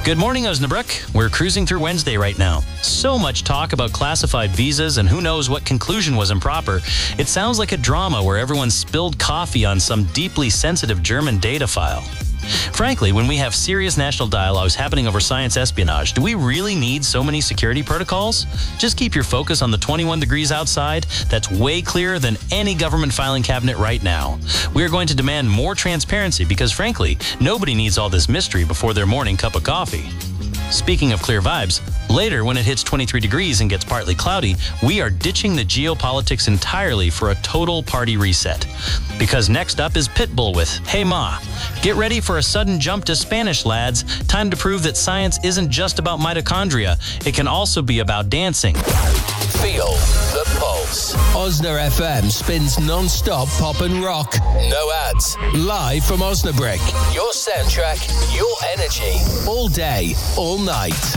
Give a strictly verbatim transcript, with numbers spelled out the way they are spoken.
Good morning, Osnabrück. We're cruising through Wednesday right now. So much talk about classified visas and who knows what conclusion was improper. It sounds like a drama where everyone spilled coffee on some deeply sensitive German data file. Frankly, when we have serious national dialogues happening over science espionage, do we really need so many security protocols? Just keep your focus on the twenty-one degrees outside. That's way clearer than any government filing cabinet right now. We are going to demand more transparency because, frankly, nobody needs all this mystery before their morning cup of coffee. Speaking of clear vibes, later when it hits twenty-three degrees and gets partly cloudy, we are ditching the geopolitics entirely for a total party reset. Because next up is Pitbull with Hey Ma. Get ready for a sudden jump to Spanish, lads. Time to prove that science isn't just about mitochondria. It can also be about dancing. Feel the pulse. Osna F M spins non-stop pop and rock. No ads. Live from Osnabrück. Your soundtrack, your energy. All day, all night.